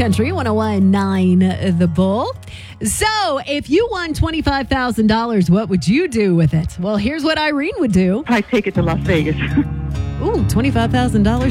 Country 101.9 The Bull. So, if you won $25,000, what would you do with it? Well, here's what Irene would do. I take it to Las Vegas. Ooh, $25,000